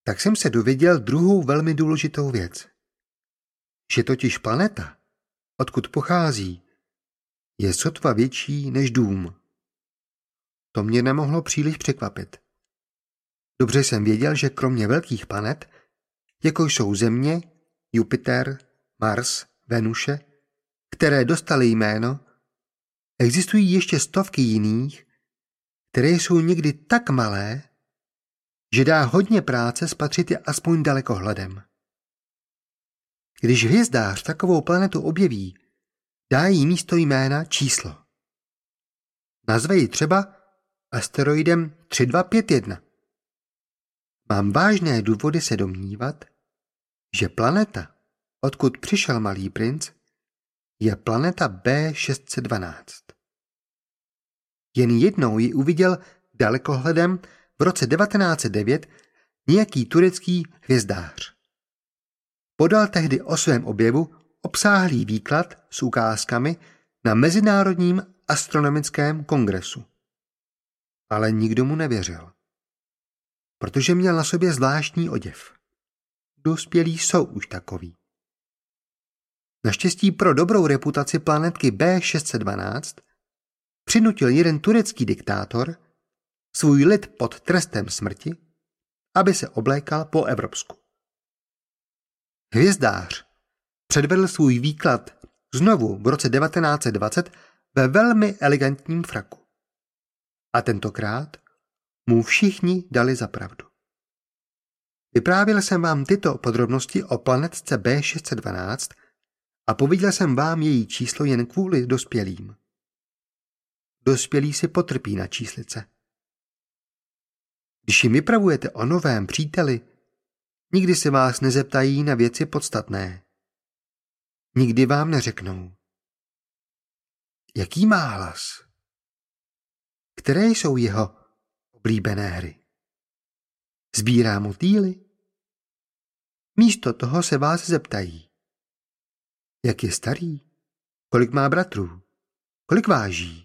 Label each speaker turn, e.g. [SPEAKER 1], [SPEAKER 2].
[SPEAKER 1] tak jsem se dověděl druhou velmi důležitou věc. Že totiž planeta, odkud pochází, je sotva větší než dům. To mě nemohlo příliš překvapit. Dobře jsem věděl, že kromě velkých planet, jako jsou Země, Jupiter, Mars, Venuše, které dostaly jméno, existují ještě stovky jiných, které jsou někdy tak malé, že dá hodně práce spatřit je aspoň dalekohledem. Když hvězdář takovou planetu objeví, dá jí místo jména číslo. Nazve ji třeba asteroidem 3251. Mám vážné důvody se domnívat, že planeta, odkud přišel Malý princ, je planeta B612. Jen jednou ji uviděl dalekohledem v roce 1909 nějaký turecký hvězdář. Podal tehdy o svém objevu obsáhlý výklad s ukázkami na Mezinárodním astronomickém kongresu. Ale nikdo mu nevěřil, protože měl na sobě zvláštní oděv. Dospělí jsou už takoví. Naštěstí pro dobrou reputaci planetky B612 přinutil jeden turecký diktátor svůj lid pod trestem smrti, aby se oblékal po evropsku. Hvězdář předvedl svůj výklad znovu v roce 1920 ve velmi elegantním fraku. A tentokrát mu všichni dali za pravdu. Vyprávěl jsem vám tyto podrobnosti o planetce B612 a pověděl jsem vám její číslo jen kvůli dospělým. Dospělí si potrpí na číslice. Když jim vypravujete o novém příteli, nikdy se vás nezeptají na věci podstatné. Nikdy vám neřeknou. Jaký má hlas? Které jsou jeho oblíbené hry? Sbírá motýly? Místo toho se vás zeptají. Jak je starý? Kolik má bratrů? Kolik váží?